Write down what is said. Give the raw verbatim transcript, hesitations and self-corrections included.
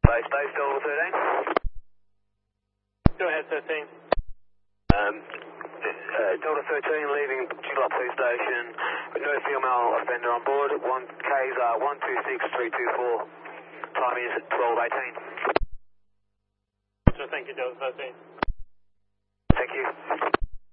Base base, Delta thirteen. Go ahead, thirteen. Um, uh, Delta thirteen leaving Joondalup Police Station with no female offender on board. One K's uh, one two six three two four. Time is twelve eighteen. So thank you, Delta thirteen. Thank you.